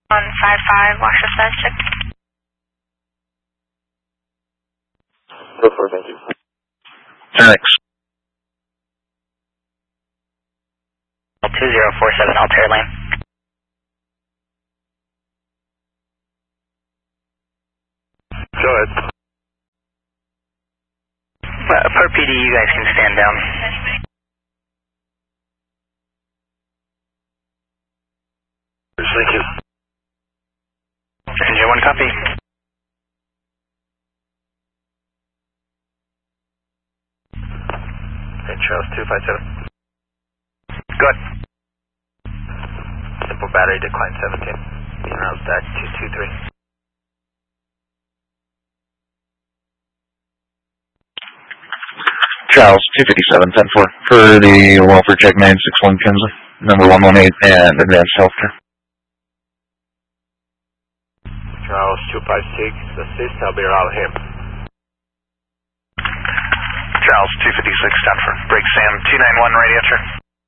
155, Washer Side, check. Go for it, thank you. Thanks. 2047 Altair Lane. Go ahead. Per PD, you guys can stand down. Thank you. Engine 1 copy. Hey, Charles 257. Good. Simple battery decline 17. Being round stack 223. Charles 257, 10-4 for the welfare check 961 Kinsley, number 118 and advanced healthcare. Charles 256, assist, I'll be around him. Charles 256, 10-4, break Sam 291 radio check.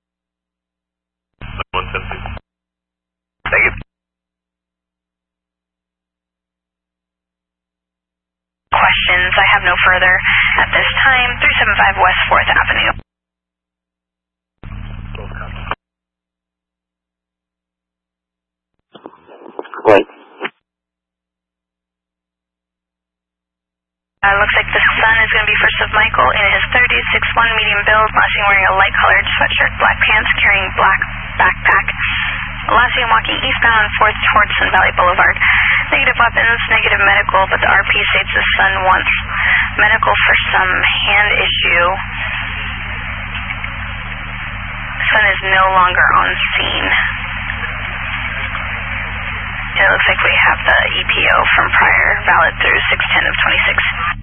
170. Thank you. Questions? I have no further at this time. 375 West 4th Avenue. Right. Looks like the son is going to be First of Michael in his 30s, 6'1", medium build, last seen wearing a light-colored sweatshirt, black pants, carrying black backpack. Last seen walking eastbound on 4th towards Sun Valley Boulevard. Negative weapons, negative medical, but the RP states the son wants medical for some hand issue. Son is no longer on scene. It looks like we have the EPO from prior, valid through 6/10 of 26.